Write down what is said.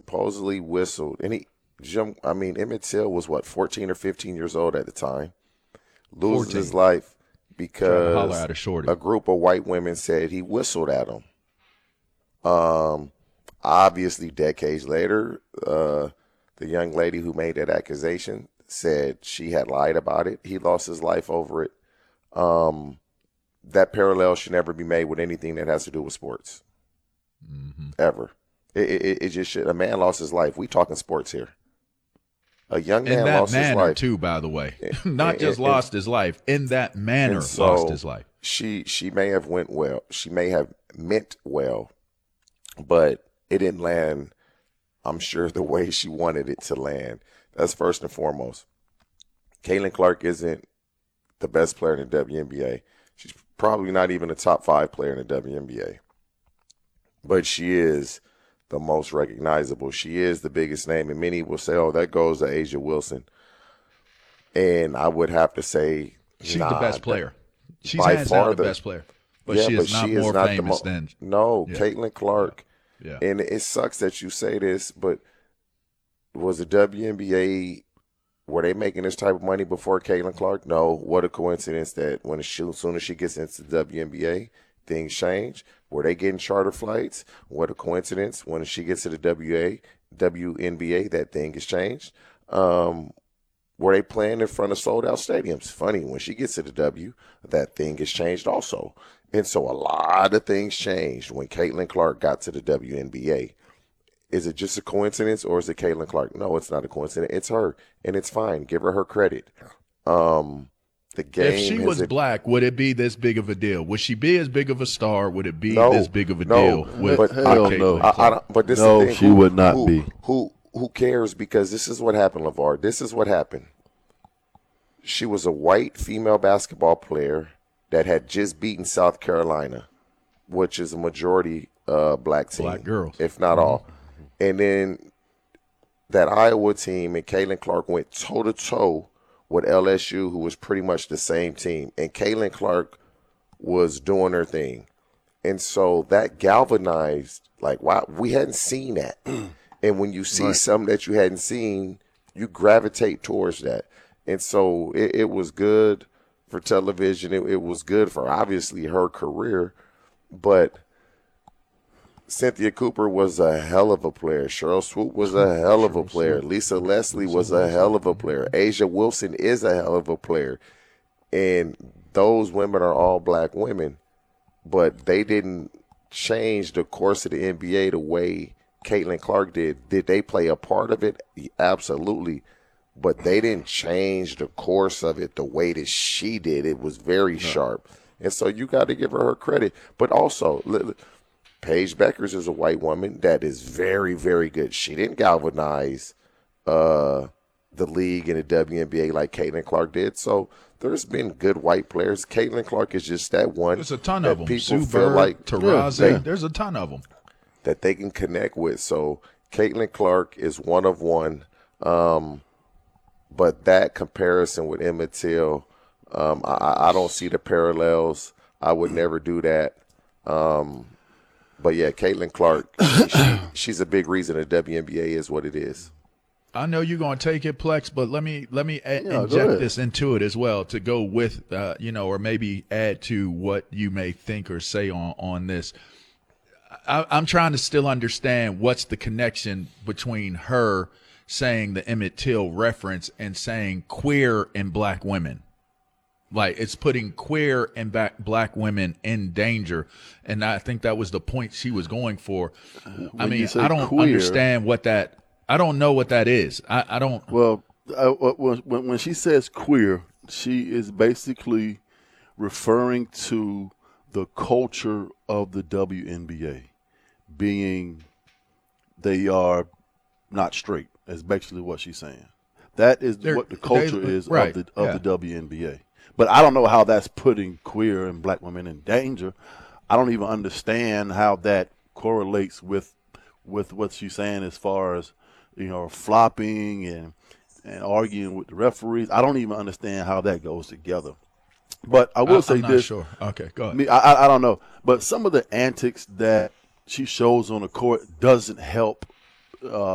supposedly whistled, and Emmett Till was what, 14 or 15 years old at the time, loses 14. his life Trying to holler because at a shorty. a group of white women said he whistled at them. Obviously, decades later, the young lady who made that accusation said she had lied about it. He lost his life over it. That parallel should never be made with anything that has to do with sports. Ever. It just should. A man lost his life. We talking sports here. A young man In that lost his manner, life. too, by the way. Not just lost his life. In that manner, So lost his life. She may have went well. She may have meant well, but it didn't land, I'm sure, the way she wanted it to land. That's first and foremost. Caitlin Clark isn't the best player in the WNBA. She's probably not even a top 5 player in the WNBA. But she is the most recognizable. She is the biggest name. And many will say, oh, that goes to A'ja Wilson. And I would have to say, she's the best player. She's by hands far down the best player. But yeah, she is but not she is more not famous than. No, Yeah. Caitlin Clark. Yeah. And it sucks that you say this, but was the WNBA, were they making this type of money before Caitlin Clark? No. What a coincidence that as soon as she gets into the WNBA, things change. Were they getting charter flights? What a coincidence. When she gets to the WNBA, that thing has changed. Were they playing in front of sold-out stadiums? Funny, when she gets to the W, that thing has changed also. And so a lot of things changed when Caitlin Clark got to the WNBA. Is it just a coincidence, or is it Caitlin Clark? No, it's not a coincidence. It's her, and it's fine. Give her credit. The game. If she was black, would it be this big of a deal? Would she be as big of a star? Would it be No, this big of a no, deal? With but hell Caitlin no. Clark? But this No, is the thing. she would not be. Who cares? Because this is what happened, LeVar. This is what happened. She was a white female basketball player that had just beaten South Carolina, which is a majority black team. Black girls. If not all. And then that Iowa team and Caitlin Clark went toe-to-toe with LSU, who was pretty much the same team. And Caitlin Clark was doing her thing. And so that galvanized, like, wow, we hadn't seen that. And when you see something that you hadn't seen, you gravitate towards that. And so it was good for television. It was good for, obviously, her career. But Cynthia Cooper was a hell of a player. Cheryl Swoop was a hell of a player. Lisa Leslie was a hell of a player. A'ja Wilson is a hell of a player. And those women are all black women. But they didn't change the course of the NBA the way Caitlin Clark did. Did they play a part of it? Absolutely. But they didn't change the course of it the way that she did. It was very sharp. And so you got to give her credit. But also, Paige Beckers is a white woman that is very, very good. She didn't galvanize the league and the WNBA like Caitlin Clark did. So there's been good white players. Caitlin Clark is just that one. There's a ton of them. People Sue feel Bird, like Taurasi. There's a ton of them that they can connect with. So Caitlin Clark is one of one. But that comparison with Emmett Till, I don't see the parallels. I would never do that. But yeah, Caitlin Clark, she's a big reason the WNBA is what it is. I know you're going to take it, Plex, but let me inject this into it as well to go with, or maybe add to what you may think or say on this. I'm trying to still understand what's the connection between her saying the Emmett Till reference and saying queer and black women. Like, it's putting queer and black women in danger. And I think that was the point she was going for. I mean, I don't understand what that – I don't know what that is. I don't – Well, when she says queer, she is basically referring to the culture of the WNBA being they are not straight. That's basically what she's saying. That is what the culture is of the WNBA. But I don't know how that's putting queer and black women in danger. I don't even understand how that correlates with what she's saying as far as, flopping and arguing with the referees. I don't even understand how that goes together. But I will say I'm not this. Sure. Okay, go ahead. I don't know. But some of the antics that she shows on the court doesn't help